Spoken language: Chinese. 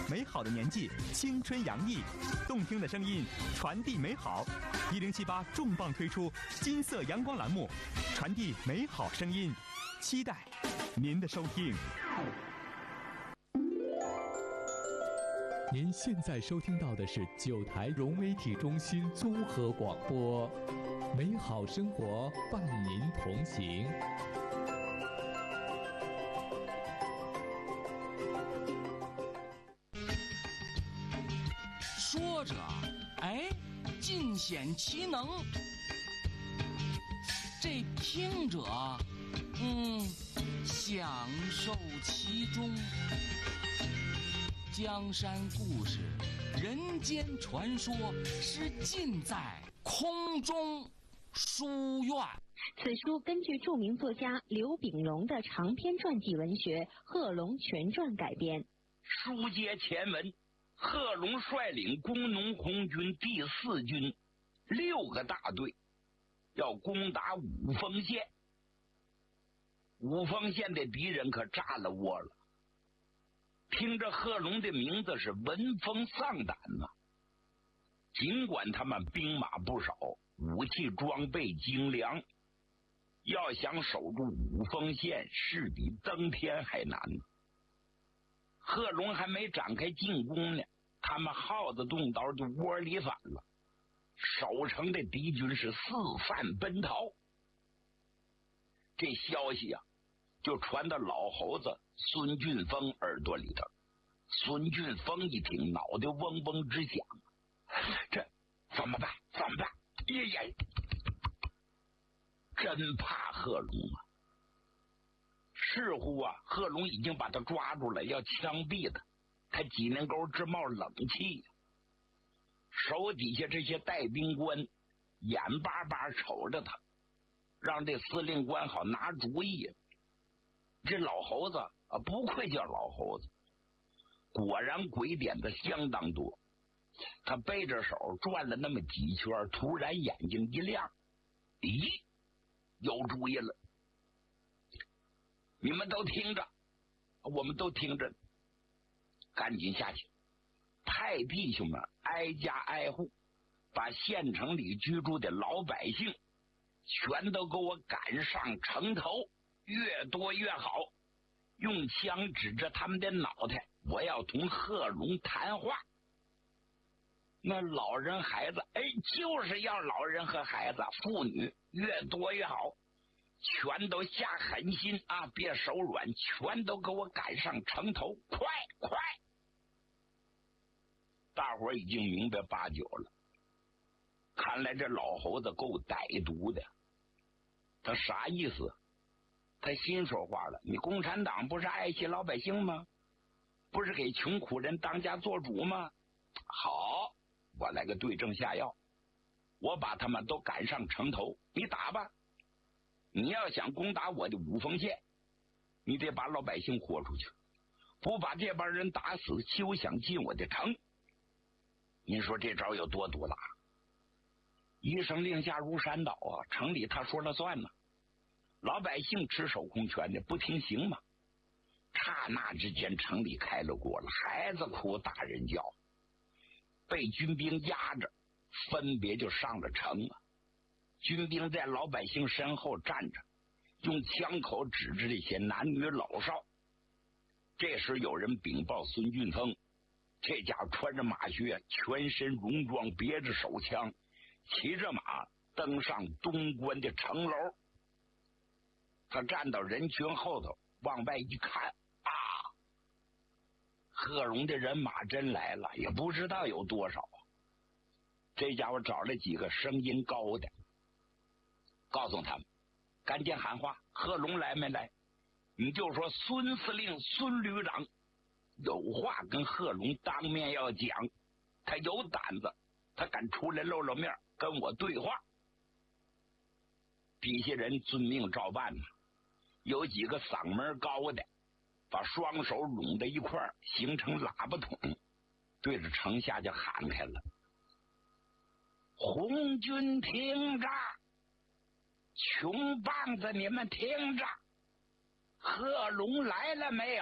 美好的年纪，青春洋溢，动听的声音传递美好。1078重磅推出金色阳光栏目，传递美好声音，期待您的收听。 您现在收听到的是9台融媒体中心综合广播，美好生活伴您同行。 说着，哎，尽显其能；这听着，享受其中。江山故事，人间传说，是尽在空中书院。 此书根据著名作家刘秉荣的长篇传记文学《贺龙全传》改编。 书接前文，贺龙率领工农红军第4军6个大队，要攻打五峰县。五峰县的敌人可炸了窝了。听着贺龙的名字是闻风丧胆呐。尽管他们兵马不少，武器装备精良，要想守住五峰县，是比登天还难。贺龙还没展开进攻呢，他们耗子动刀就窝里反了。守城的敌军是四散奔逃。这消息啊，就传到老猴子孙俊峰耳朵里头。孙俊峰一听，脑袋嗡嗡直响，这怎么办？怎么办？呀，真怕贺龙啊！似乎啊，贺龙已经把他抓住了，要枪毙他。他脊梁沟直冒冷气，手底下这些带兵官眼巴巴瞅着他，让这司令官好拿主意。这老猴子啊，不愧叫老猴子，果然鬼点子相当多。他背着手转了那么几圈，突然眼睛一亮，咦，有主意了！你们都听着，我们都听着，赶紧下去，派弟兄们挨家挨户，把县城里居住的老百姓全都给我赶上城头，越多越好。用枪指着他们的脑袋，我要同贺龙谈话。那老人孩子，就是要老人和孩子，妇女越多越好，全都下狠心啊，别手软，全都给我赶上城头，快快！大伙儿已经明白八九了，看来这老猴子够歹毒的。他啥意思？他心说话了，你共产党不是爱惜老百姓吗？不是给穷苦人当家做主吗？好，我来个对症下药，我把他们都赶上城头，你打吧。你要想攻打我的五峰县，你得把老百姓豁出去，不把这帮人打死，休想进我的城。您说这招有多毒辣？一声令下如山倒啊，城里他说了算呢。老百姓持手控权的不听行吗？刹那之间，城里开了锅了，孩子哭，大人叫，被军兵压着，分别就上了城了。军兵在老百姓身后站着，用枪口指着这些男女老少。这时有人禀报孙俊峰，这家伙穿着马靴，全身戎装，别着手枪，骑着马登上东关的城楼。他站到人群后头，往外一看啊，贺龙的人马真来了，也不知道有多少。这家伙找了几个声音高的，告诉他们赶紧喊话，贺龙来没来？你就说孙司令、孙旅长有话跟贺龙当面要讲，他有胆子，他敢出来露面跟我对话。底下人遵命照办呢。有几个嗓门高的，把双手拢在一块儿，形成喇叭筒，对着城下就喊开了：红军听着，穷棒子你们听着，贺龙来了没有？